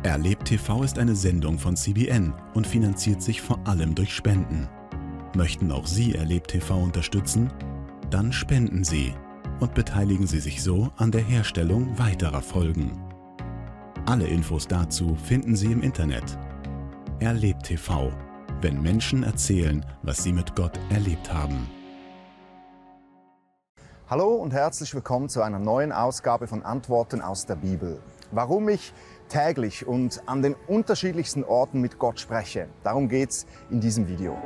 Erlebt TV ist eine Sendung von CBN und finanziert sich vor allem durch Spenden. Möchten auch Sie Erlebt TV unterstützen? Dann spenden Sie und beteiligen Sie sich so an der Herstellung weiterer Folgen. Alle Infos dazu finden Sie im Internet. Erlebt TV, wenn Menschen erzählen, was sie mit Gott erlebt haben. Hallo und herzlich willkommen zu einer neuen Ausgabe von Antworten aus der Bibel. Warum ich täglich und an den unterschiedlichsten Orten mit Gott spreche, darum geht's in diesem Video.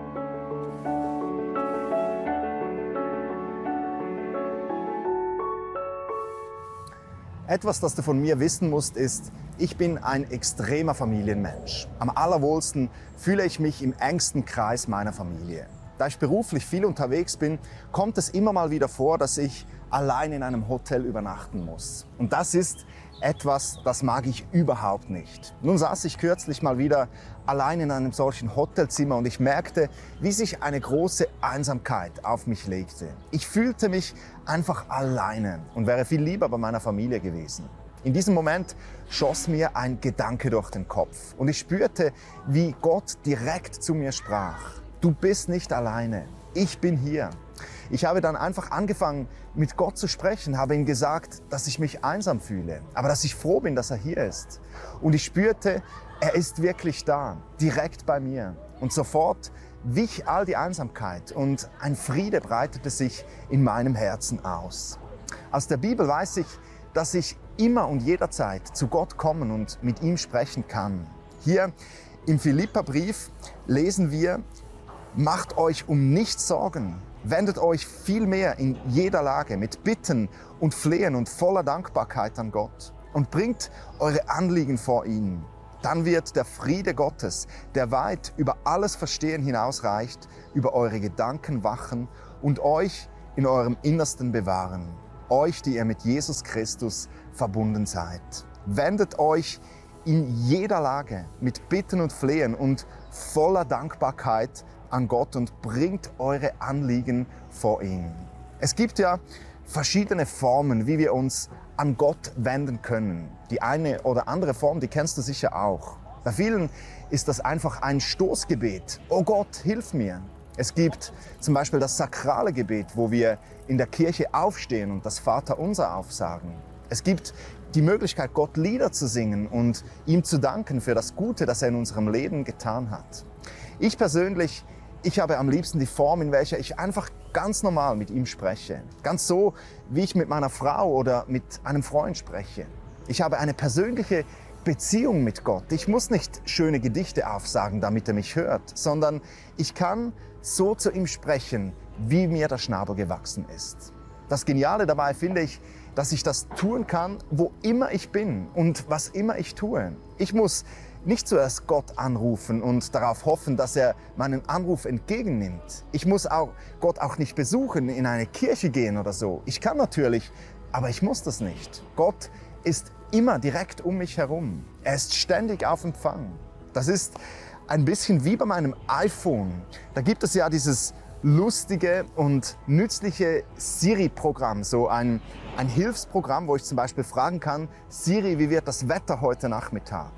Etwas, das du von mir wissen musst, ist, ich bin ein extremer Familienmensch. Am allerwohlsten fühle ich mich im engsten Kreis meiner Familie. Da ich beruflich viel unterwegs bin, kommt es immer mal wieder vor, dass ich allein in einem Hotel übernachten muss. Und das ist etwas, das mag ich überhaupt nicht. Nun saß ich kürzlich mal wieder allein in einem solchen Hotelzimmer und ich merkte, wie sich eine große Einsamkeit auf mich legte. Ich fühlte mich einfach alleine und wäre viel lieber bei meiner Familie gewesen. In diesem Moment schoss mir ein Gedanke durch den Kopf und ich spürte, wie Gott direkt zu mir sprach. Du bist nicht alleine, ich bin hier. Ich habe dann einfach angefangen, mit Gott zu sprechen, habe ihm gesagt, dass ich mich einsam fühle, aber dass ich froh bin, dass er hier ist. Und ich spürte, er ist wirklich da, direkt bei mir. Und sofort wich all die Einsamkeit und ein Friede breitete sich in meinem Herzen aus. Aus der Bibel weiß ich, dass ich immer und jederzeit zu Gott kommen und mit ihm sprechen kann. Hier im Philipperbrief lesen wir: Macht euch um nichts Sorgen, wendet euch vielmehr in jeder Lage mit Bitten und Flehen und voller Dankbarkeit an Gott und bringt eure Anliegen vor ihn. Dann wird der Friede Gottes, der weit über alles Verstehen hinausreicht, über eure Gedanken wachen und euch in eurem Innersten bewahren. Euch, die ihr mit Jesus Christus verbunden seid. Wendet euch in jeder Lage mit Bitten und Flehen und voller Dankbarkeit an Gott und bringt eure Anliegen vor ihn. Es gibt ja verschiedene Formen, wie wir uns an Gott wenden können. Die eine oder andere Form, die kennst du sicher auch. Bei vielen ist das einfach ein Stoßgebet. Oh Gott, hilf mir. Es gibt zum Beispiel das sakrale Gebet, wo wir in der Kirche aufstehen und das Vaterunser aufsagen. Es gibt die Möglichkeit, Gott Lieder zu singen und ihm zu danken für das Gute, das er in unserem Leben getan hat. Ich persönlich, ich habe am liebsten die Form, in welcher ich einfach ganz normal mit ihm spreche. Ganz so, wie ich mit meiner Frau oder mit einem Freund spreche. Ich habe eine persönliche Beziehung mit Gott. Ich muss nicht schöne Gedichte aufsagen, damit er mich hört, sondern ich kann so zu ihm sprechen, wie mir der Schnabel gewachsen ist. Das Geniale dabei finde ich, dass ich das tun kann, wo immer ich bin und was immer ich tue. Ich muss nicht zuerst Gott anrufen und darauf hoffen, dass er meinen Anruf entgegennimmt. Ich muss auch Gott auch nicht besuchen, in eine Kirche gehen oder so. Ich kann natürlich, aber ich muss das nicht. Gott ist immer direkt um mich herum. Er ist ständig auf Empfang. Das ist ein bisschen wie bei meinem iPhone. Da gibt es ja dieses lustige und nützliche Siri-Programm, so ein Hilfsprogramm, wo ich zum Beispiel fragen kann: Siri, wie wird das Wetter heute Nachmittag?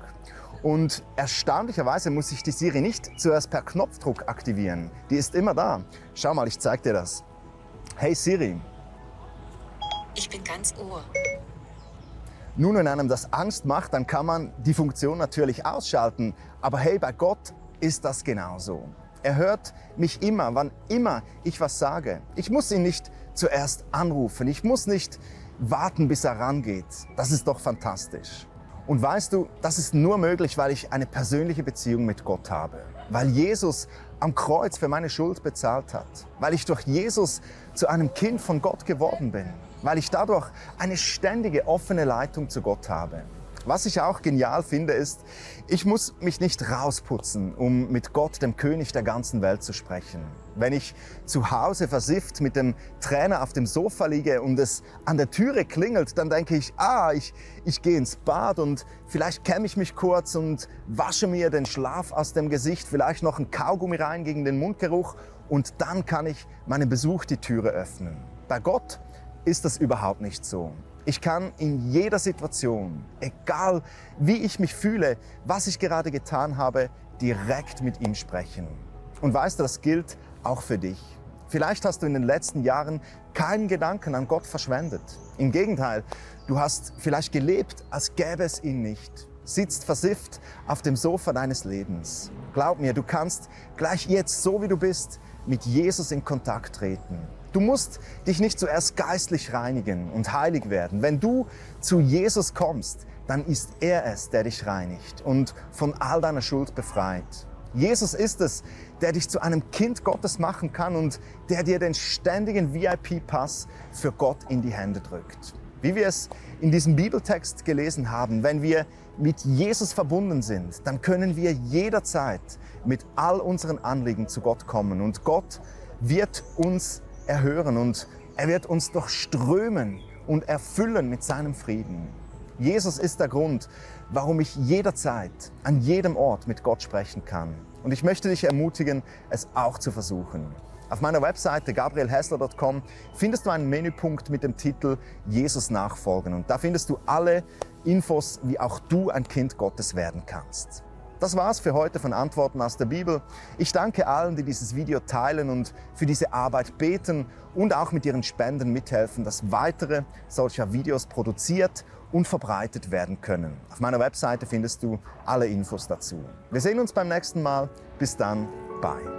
Und erstaunlicherweise muss ich die Siri nicht zuerst per Knopfdruck aktivieren. Die ist immer da. Schau mal, ich zeig dir das. Hey Siri. Ich bin ganz Ohr. Nun, wenn einem das Angst macht, dann kann man die Funktion natürlich ausschalten. Aber hey, bei Gott ist das genauso. Er hört mich immer, wann immer ich was sage. Ich muss ihn nicht zuerst anrufen. Ich muss nicht warten, bis er rangeht. Das ist doch fantastisch. Und weißt du, das ist nur möglich, weil ich eine persönliche Beziehung mit Gott habe. Weil Jesus am Kreuz für meine Schuld bezahlt hat. Weil ich durch Jesus zu einem Kind von Gott geworden bin. Weil ich dadurch eine ständige, offene Leitung zu Gott habe. Was ich auch genial finde, ist, ich muss mich nicht rausputzen, um mit Gott, dem König der ganzen Welt, zu sprechen. Wenn ich zu Hause versifft mit dem Trainer auf dem Sofa liege und es an der Türe klingelt, dann denke ich, ich gehe ins Bad und vielleicht kämme ich mich kurz und wasche mir den Schlaf aus dem Gesicht, vielleicht noch ein Kaugummi rein gegen den Mundgeruch und dann kann ich meinem Besuch die Türe öffnen. Bei Gott ist das überhaupt nicht so. Ich kann in jeder Situation, egal wie ich mich fühle, was ich gerade getan habe, direkt mit ihm sprechen. Und weißt du, das gilt auch für dich. Vielleicht hast du in den letzten Jahren keinen Gedanken an Gott verschwendet. Im Gegenteil, du hast vielleicht gelebt, als gäbe es ihn nicht. Sitzt versifft auf dem Sofa deines Lebens. Glaub mir, du kannst gleich jetzt, so wie du bist, mit Jesus in Kontakt treten. Du musst dich nicht zuerst geistlich reinigen und heilig werden. Wenn du zu Jesus kommst, dann ist er es, der dich reinigt und von all deiner Schuld befreit. Jesus ist es, der dich zu einem Kind Gottes machen kann und der dir den ständigen VIP-Pass für Gott in die Hände drückt. Wie wir es in diesem Bibeltext gelesen haben, wenn wir mit Jesus verbunden sind, dann können wir jederzeit mit all unseren Anliegen zu Gott kommen. Und Gott wird uns erhören und er wird uns durchströmen und erfüllen mit seinem Frieden. Jesus ist der Grund, warum ich jederzeit, an jedem Ort mit Gott sprechen kann. Und ich möchte dich ermutigen, es auch zu versuchen. Auf meiner Webseite gabrielhessler.com findest du einen Menüpunkt mit dem Titel Jesus nachfolgen. Und da findest du alle Infos, wie auch du ein Kind Gottes werden kannst. Das war's für heute von Antworten aus der Bibel. Ich danke allen, die dieses Video teilen und für diese Arbeit beten und auch mit ihren Spenden mithelfen, dass weitere solcher Videos produziert und verbreitet werden können. Auf meiner Webseite findest du alle Infos dazu. Wir sehen uns beim nächsten Mal. Bis dann. Bye.